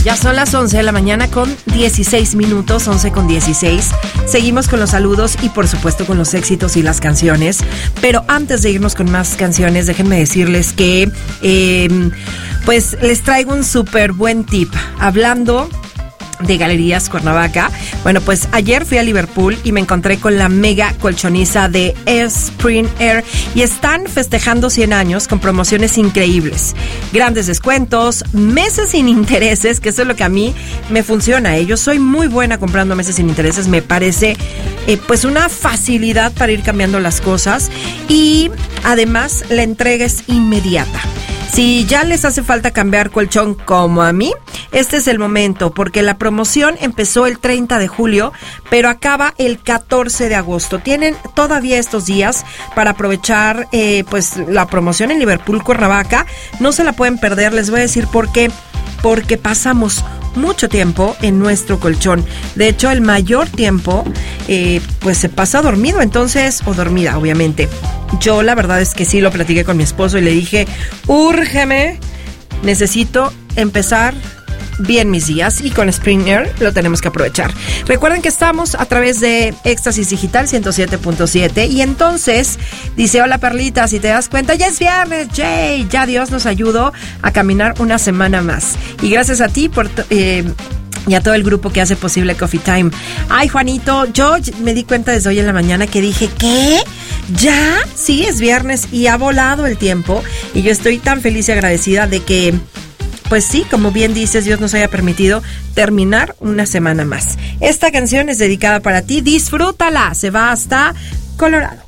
Ya son las 11 de la mañana con 16 minutos, 11 con 16. Seguimos con los saludos y por supuesto con los éxitos y las canciones. Pero antes de irnos con más canciones, déjenme decirles que pues les traigo un súper buen tip. Hablando de Galerías Cuernavaca. Bueno, pues ayer fui a Liverpool y me encontré con la mega colchoniza de Spring Air y están festejando 100 años con promociones increíbles. Grandes descuentos, meses sin intereses, que eso es lo que a mí me funciona. Yo soy muy buena comprando meses sin intereses, me parece pues una facilidad para ir cambiando las cosas y además la entrega es inmediata. Si ya les hace falta cambiar colchón como a mí, este es el momento, porque la promoción empezó el 30 de julio, pero acaba el 14 de agosto. Tienen todavía estos días para aprovechar pues la promoción en Liverpool Cuernavaca. No se la pueden perder, les voy a decir por qué. Porque pasamos mucho tiempo en nuestro colchón. De hecho, el mayor tiempo pues se pasa dormido, entonces, o dormida, obviamente. Yo la verdad es que sí lo platiqué con mi esposo y le dije, úrgeme, necesito empezar bien mis días y con Spring Air lo tenemos que aprovechar. Recuerden que estamos a través de Éxtasis Digital 107.7 y entonces dice, hola Perlita, si te das cuenta ya es viernes, Jay, ya Dios nos ayudó a caminar una semana más y gracias a ti por y a todo el grupo que hace posible Coffee Time. Ay, Juanito, yo me di cuenta desde hoy en la mañana que dije, ¿qué? ¿Ya? Sí, es viernes y ha volado el tiempo y yo estoy tan feliz y agradecida de que pues sí, como bien dices, Dios nos haya permitido terminar una semana más. Esta canción es dedicada para ti, disfrútala, se va hasta Colorado.